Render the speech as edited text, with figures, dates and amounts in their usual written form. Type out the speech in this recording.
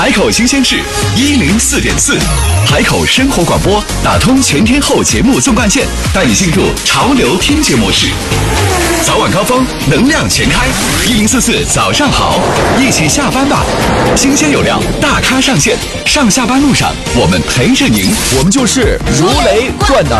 海口新鲜事104.4，海口生活广播打通全天候节目纵贯线，带你进入潮流听觉模式。早晚高峰，能量全开，1044早上好，一起下班吧。新鲜有料，大咖上线，上下班路上我们陪着您，我们就是如雷贯耳。